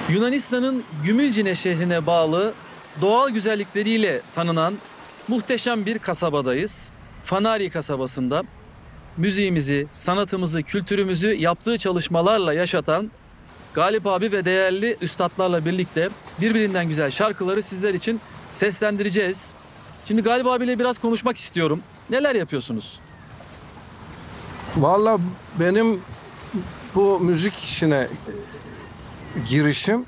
Yunanistan'ın Gümülcine şehrine bağlı doğal güzellikleriyle tanınan muhteşem bir kasabadayız. Fanari kasabasında müziğimizi, sanatımızı, kültürümüzü yaptığı çalışmalarla yaşatan Galip abi ve değerli üstadlarla birlikte birbirinden güzel şarkıları sizler için seslendireceğiz. Şimdi Galip abiyle biraz konuşmak istiyorum. Neler yapıyorsunuz? Vallahi benim bu müzik işine girişim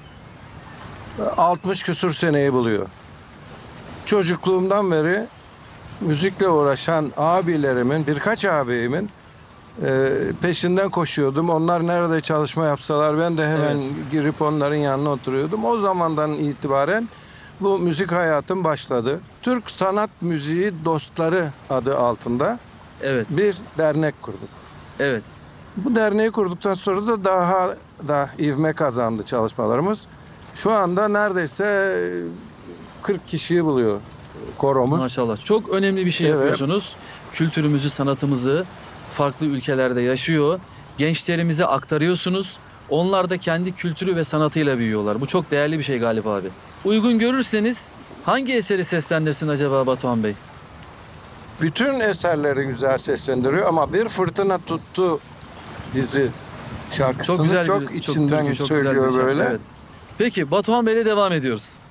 60 küsur seneyi buluyor. Çocukluğumdan beri müzikle uğraşan abilerimin, birkaç abimin peşinden koşuyordum. Onlar nerede çalışma yapsalar ben de hemen girip onların yanına oturuyordum. O zamandan itibaren bu müzik hayatım başladı. Türk Sanat Müziği Dostları adı altında Evet, bir dernek kurduk. evet. Bu derneği kurduktan sonra da daha da ivme kazandı çalışmalarımız. Şu anda neredeyse 40 kişiyi buluyor koromuz. Maşallah. Çok önemli bir şey Evet. yapıyorsunuz. Kültürümüzü, sanatımızı farklı ülkelerde yaşıyor. Gençlerimize aktarıyorsunuz. Onlar da kendi kültürü ve sanatıyla büyüyorlar. Bu çok değerli bir şey Galip abi. Uygun görürseniz hangi eseri seslendirsin acaba Batuhan Bey? Bütün eserleri güzel seslendiriyor ama Bir Fırtına Tuttu dizi şarkısını çok, Çok içinden türkü, çok güzel söylüyor bir şarkı, böyle. evet. Peki Batuhan Bey'le devam ediyoruz.